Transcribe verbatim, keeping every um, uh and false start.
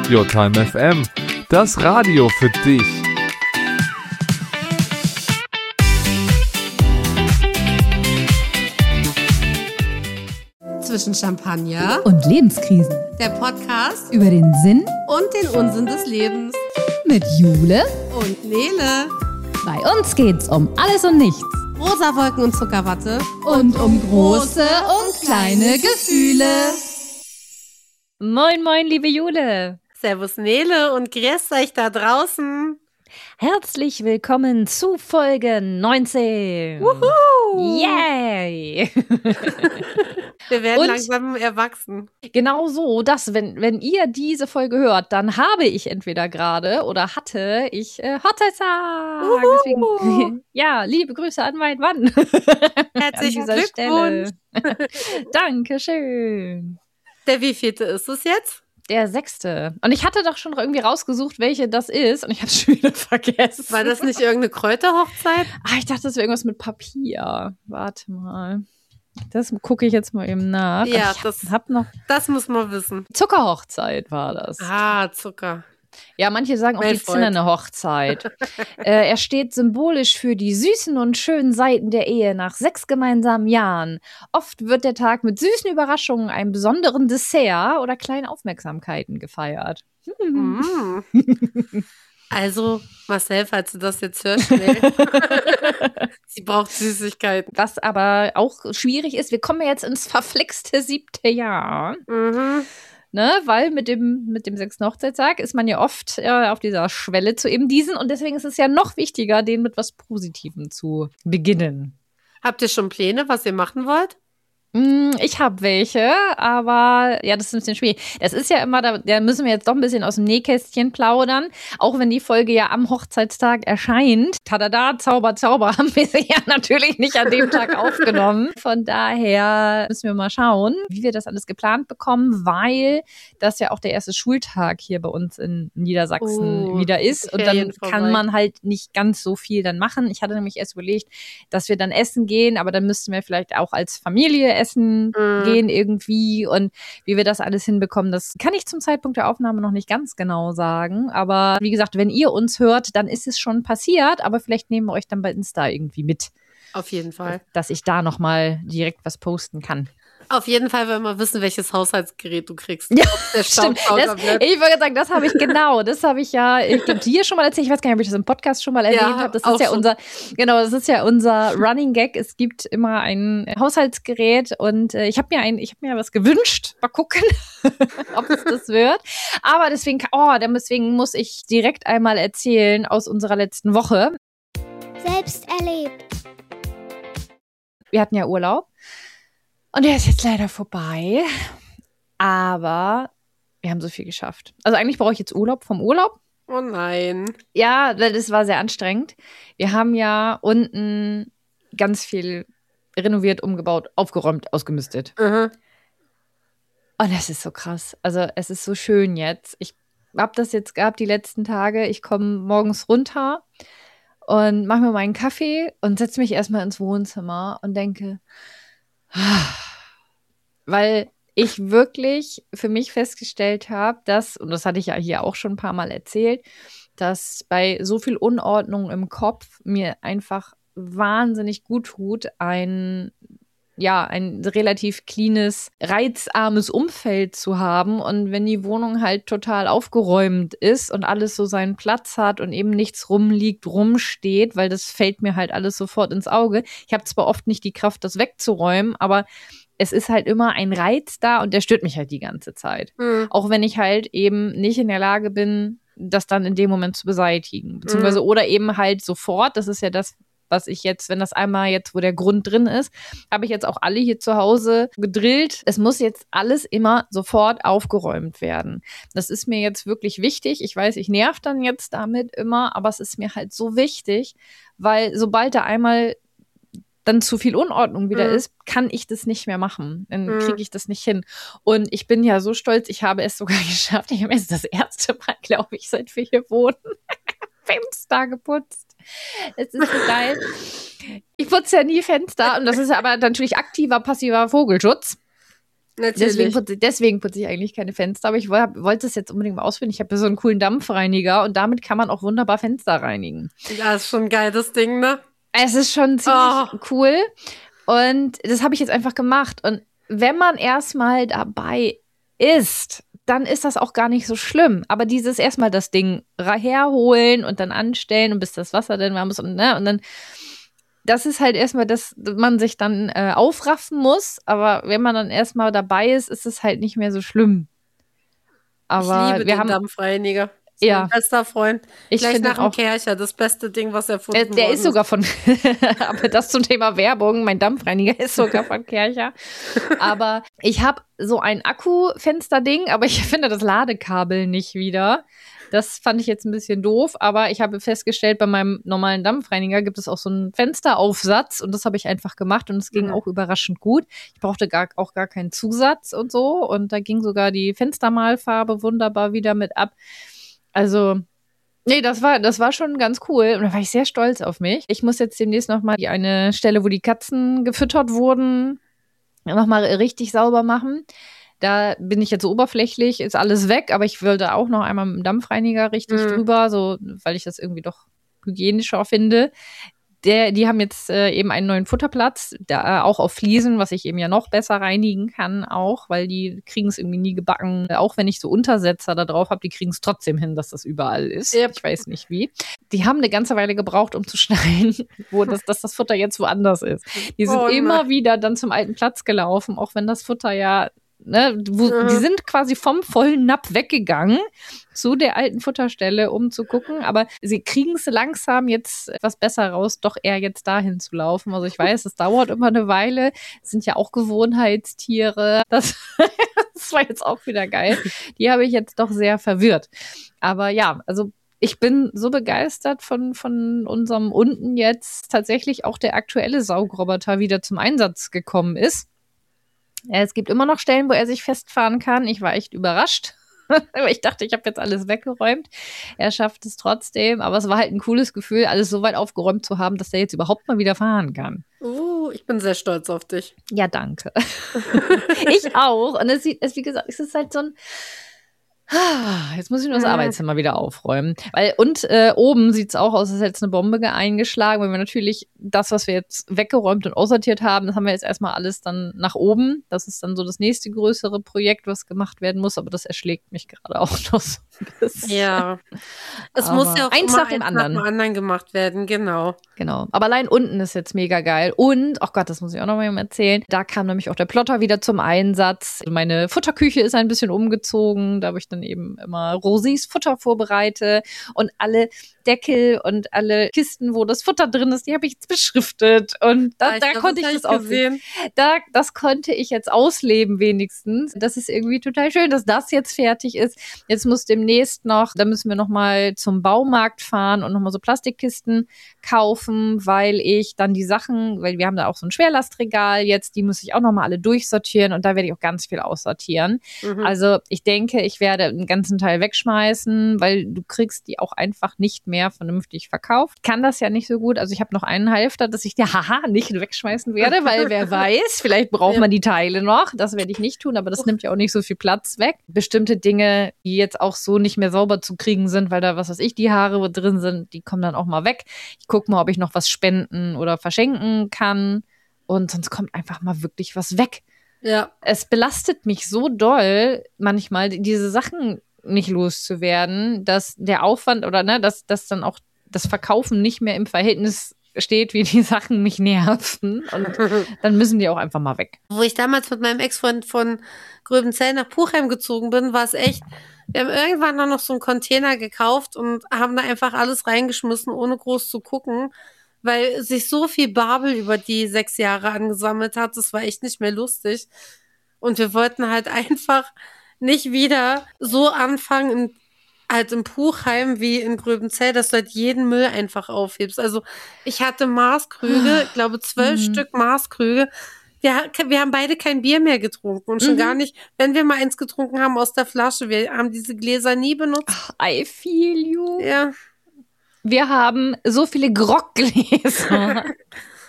Your Time F M, das Radio für dich. Zwischen Champagner und Lebenskrisen. Der Podcast über den Sinn und den Unsinn des Lebens. Mit Jule und Nele. Bei uns geht's um alles und nichts. Rosa Wolken und Zuckerwatte. Und um große und kleine Gefühle. Moin, moin, liebe Jule. Servus Nele und grüßt euch da draußen. Herzlich willkommen zu Folge neunzehn. Wuhu! Yay! Wir werden Und langsam erwachsen. Genau so, dass, wenn, wenn ihr diese Folge hört, dann habe ich entweder gerade oder hatte ich äh, Hochzeitstag. Deswegen, ja, liebe Grüße an meinen Mann. Herzlichen an dieser Glückwunsch. Stelle. Dankeschön. Der wievielte ist es jetzt? Der sechste. Und ich hatte doch schon irgendwie rausgesucht, welche das ist. Und ich habe es schon wieder vergessen. War das nicht irgendeine Kräuterhochzeit? Ah, ich dachte, das wäre irgendwas mit Papier. Warte mal. Das gucke ich jetzt mal eben nach. Ja, ich das, hab noch. das muss man wissen. Zuckerhochzeit war das. Ah, Zucker. Ja, manche sagen auch Mein die Freund. zinnerne Hochzeit. äh, er steht symbolisch für die süßen und schönen Seiten der Ehe nach sechs gemeinsamen Jahren. Oft wird der Tag mit süßen Überraschungen, einem besonderen Dessert oder kleinen Aufmerksamkeiten gefeiert. Mm. Also, Marcel, falls du das jetzt hörst, schnell. Sie braucht Süßigkeiten. Was aber auch schwierig ist, wir kommen ja jetzt ins verflixte siebte Jahr. Mhm. Ne, weil mit dem, mit dem sechsten Hochzeitstag ist man ja oft äh, auf dieser Schwelle zu eben diesen. Und deswegen ist es ja noch wichtiger, den mit was Positivem zu beginnen. Habt ihr schon Pläne, was ihr machen wollt? Mm, ich habe welche, aber ja, das ist ein bisschen schwierig. Das ist ja immer, da, da müssen wir jetzt doch ein bisschen aus dem Nähkästchen plaudern. Auch wenn die Folge ja am Hochzeitstag erscheint. Tadada, Zauber, Zauber, haben wir sie ja natürlich nicht an dem Tag aufgenommen. Von daher müssen wir mal schauen, wie wir das alles geplant bekommen, weil das ja auch der erste Schultag hier bei uns in Niedersachsen Oh, wieder ist. Und Ferien dann kann vorbei. man halt nicht ganz so viel dann machen. Ich hatte nämlich erst überlegt, dass wir dann essen gehen, aber dann müssten wir vielleicht auch als Familie essen Mhm. gehen irgendwie, und wie wir das alles hinbekommen, das kann ich zum Zeitpunkt der Aufnahme noch nicht ganz genau sagen, aber wie gesagt, wenn ihr uns hört, dann ist es schon passiert, aber vielleicht nehmen wir euch dann bei Insta irgendwie mit, Auf jeden Fall. dass ich da nochmal direkt was posten kann. Auf jeden Fall wollen wir wissen, welches Haushaltsgerät du kriegst. Ja, Ob der Stimmt, Staubsauger das, wird. ich würde sagen, das habe ich genau, das habe ich ja, ich glaube, dir schon mal erzählt, ich weiß gar nicht, ob ich das im Podcast schon mal erwähnt Ja, habe, das auch ist ja schon. unser, genau, das ist ja unser Running Gag, es gibt immer ein Haushaltsgerät und äh, ich habe mir ein, ich habe mir was gewünscht, mal gucken, ob es das wird, aber deswegen, oh, deswegen muss ich direkt einmal erzählen aus unserer letzten Woche. Selbst erlebt. Wir hatten ja Urlaub und der ist jetzt leider vorbei, aber wir haben so viel geschafft. Also eigentlich brauche ich jetzt Urlaub vom Urlaub. Oh nein. Ja, das war sehr anstrengend. Wir haben ja unten ganz viel renoviert, umgebaut, aufgeräumt, ausgemistet. Mhm. Und das ist so krass. Also es ist so schön jetzt. Ich habe das jetzt gehabt die letzten Tage. Ich komme morgens runter und mache mir meinen Kaffee und setze mich erstmal ins Wohnzimmer und denke, weil ich wirklich für mich festgestellt habe, dass, und das hatte ich ja hier auch schon ein paar Mal erzählt, dass bei so viel Unordnung im Kopf mir einfach wahnsinnig gut tut, ein, ja, ein relativ cleanes, reizarmes Umfeld zu haben. Und wenn die Wohnung halt total aufgeräumt ist und alles so seinen Platz hat und eben nichts rumliegt, rumsteht, weil das fällt mir halt alles sofort ins Auge. Ich habe zwar oft nicht die Kraft, das wegzuräumen, aber es ist halt immer ein Reiz da und der stört mich halt die ganze Zeit. Mhm. Auch wenn ich halt eben nicht in der Lage bin, das dann in dem Moment zu beseitigen. Beziehungsweise Mhm. oder eben halt sofort, das ist ja das, was ich jetzt, wenn das einmal jetzt, wo der Grund drin ist, habe ich jetzt auch alle hier zu Hause gedrillt. Es muss jetzt alles immer sofort aufgeräumt werden. Das ist mir jetzt wirklich wichtig. Ich weiß, ich nerv dann jetzt damit immer, aber es ist mir halt so wichtig, weil sobald da einmal dann zu viel Unordnung wieder Mhm. ist, kann ich das nicht mehr machen. Dann Mhm. kriege ich das nicht hin. Und ich bin ja so stolz, ich habe es sogar geschafft. Ich habe jetzt das erste Mal, glaube ich, seit wir hier wohnen, Fenster geputzt. Es ist so geil. Ich putze ja nie Fenster und das ist aber natürlich aktiver, passiver Vogelschutz. Natürlich. Deswegen putze, deswegen putze ich eigentlich keine Fenster, aber ich woll- wollte es jetzt unbedingt mal ausfinden. Ich habe ja so einen coolen Dampfreiniger und damit kann man auch wunderbar Fenster reinigen. Ja, ist schon ein geiles Ding, ne? Es ist schon ziemlich Oh. cool und das habe ich jetzt einfach gemacht. Und wenn man erstmal dabei ist, dann ist das auch gar nicht so schlimm. Aber dieses erstmal das Ding ra- herholen und dann anstellen und bis das Wasser dann warm ist und, ne, und dann, das ist halt erstmal, dass man sich dann äh, aufraffen muss. Aber wenn man dann erstmal dabei ist, ist es halt nicht mehr so schlimm. Aber ich liebe wir den haben, Dampfreiniger. Ist Ja. mein bester Freund. ich Gleich finde nach dem auch, Kercher, das beste Ding, was erfunden der, der worden ist sogar von, aber das zum Thema Werbung, mein Dampfreiniger ist sogar von Kercher. Aber ich habe so ein Akkufensterding, aber ich finde das Ladekabel nicht wieder. Das fand ich jetzt ein bisschen doof, aber ich habe festgestellt, bei meinem normalen Dampfreiniger gibt es auch so einen Fensteraufsatz und das habe ich einfach gemacht und es ging Mhm. auch überraschend gut. Ich brauchte gar, auch gar keinen Zusatz und so und da ging sogar die Fenstermalfarbe wunderbar wieder mit ab. Also nee, das war, das war schon ganz cool und da war ich sehr stolz auf mich. Ich muss jetzt demnächst nochmal die eine Stelle, wo die Katzen gefüttert wurden, nochmal richtig sauber machen. Da bin ich jetzt so oberflächlich, ist alles weg, aber ich würde auch noch einmal mit dem Dampfreiniger richtig Mhm. drüber, so, weil ich das irgendwie doch hygienischer finde. Der, die haben jetzt äh, eben einen neuen Futterplatz, da, äh, auch auf Fliesen, was ich eben ja noch besser reinigen kann auch, weil die kriegen es irgendwie nie gebacken. Äh, Auch wenn ich so Untersetzer da drauf habe, die kriegen es trotzdem hin, dass das überall ist. Yep. Ich weiß nicht wie. Die haben eine ganze Weile gebraucht, um zu schneiden, wo das, dass das Futter jetzt woanders ist. Die sind Oh nein. immer wieder dann zum alten Platz gelaufen, auch wenn das Futter ja, ne, wo, Mhm. die sind quasi vom vollen Napf weggegangen zu der alten Futterstelle, um zu gucken. Aber sie kriegen es langsam jetzt etwas besser raus, doch eher jetzt dahin zu laufen. Also ich weiß, es dauert immer eine Weile. Es sind ja auch Gewohnheitstiere. Das, das war jetzt auch wieder geil. Die habe ich jetzt doch sehr verwirrt. Aber ja, also ich bin so begeistert von, von unserem unten jetzt tatsächlich auch der aktuelle Saugroboter wieder zum Einsatz gekommen ist. Ja, es gibt immer noch Stellen, wo er sich festfahren kann. Ich war echt überrascht. Aber ich dachte, ich habe jetzt alles weggeräumt. Er schafft es trotzdem. Aber es war halt ein cooles Gefühl, alles so weit aufgeräumt zu haben, dass er jetzt überhaupt mal wieder fahren kann. Uh, ich bin sehr stolz auf dich. Ja, danke. Ich auch. Und es sieht, es, wie gesagt, es ist halt so ein. Jetzt muss ich nur das Mhm. Arbeitszimmer wieder aufräumen. Weil, und äh, oben sieht es auch aus, als hätte jetzt eine Bombe ge- eingeschlagen, weil wir natürlich das, was wir jetzt weggeräumt und aussortiert haben, das haben wir jetzt erstmal alles dann nach oben. Das ist dann so das nächste größere Projekt, was gemacht werden muss, aber das erschlägt mich gerade auch noch so ein bisschen. Ja. Es Aber muss ja auch eins immer nach dem eins anderen. nach dem anderen gemacht werden, genau. Genau. Aber allein unten ist jetzt mega geil. Und, ach Gott, das muss ich auch noch mal erzählen. Da kam nämlich auch der Plotter wieder zum Einsatz. Meine Futterküche ist ein bisschen umgezogen. Da habe ich dann eben immer Rosis Futter vorbereite. Und alle Deckel und alle Kisten, wo das Futter drin ist, die habe ich jetzt beschriftet. Und da, Ah, da glaub, konnte ich hab das auch gesehen. da, das konnte ich jetzt ausleben wenigstens. Das ist irgendwie total schön, dass das jetzt fertig ist. Jetzt muss demnächst noch, da müssen wir noch mal zum Baumarkt fahren und noch mal so Plastikkisten kaufen, weil ich dann die Sachen, weil wir haben da auch so ein Schwerlastregal jetzt, die muss ich auch noch mal alle durchsortieren und da werde ich auch ganz viel aussortieren. Mhm. Also ich denke, ich werde einen ganzen Teil wegschmeißen, weil du kriegst die auch einfach nicht mehr vernünftig verkauft. Kann das ja nicht so gut. Also ich habe noch einen Halfter, dass ich die haha nicht wegschmeißen werde, weil wer weiß, vielleicht braucht Ja. man die Teile noch. Das werde ich nicht tun, aber das nimmt ja auch nicht so viel Platz weg. Bestimmte Dinge, die jetzt auch so nicht mehr sauber zu kriegen sind, weil da, was weiß ich, die Haare drin sind, die kommen dann auch mal weg. Ich gucke mal, ob ich noch was spenden oder verschenken kann. Und sonst kommt einfach mal wirklich was weg. Ja. Es belastet mich so doll, manchmal diese Sachen nicht loszuwerden, dass der Aufwand oder ne, dass, dass dann auch das Verkaufen nicht mehr im Verhältnis steht, wie die Sachen mich nerven. Und dann müssen die auch einfach mal weg. Wo ich damals mit meinem Ex-Freund von Gröbenzell nach Puchheim gezogen bin, war es echt, wir haben irgendwann dann noch so einen Container gekauft und haben da einfach alles reingeschmissen, ohne groß zu gucken, weil sich so viel Babel über die sechs Jahre angesammelt hat, das war echt nicht mehr lustig. Und wir wollten halt einfach nicht wieder so anfangen, in, halt im Puchheim wie in Gröbenzell, dass du halt jeden Müll einfach aufhebst. Also ich hatte Maßkrüge, ich glaube zwölf Mhm. Stück Maßkrüge. Wir, ha- wir haben beide kein Bier mehr getrunken und schon Mhm. gar nicht, wenn wir mal eins getrunken haben aus der Flasche. Wir haben diese Gläser nie benutzt. I feel you. Ja, Wir haben so viele Groggläser.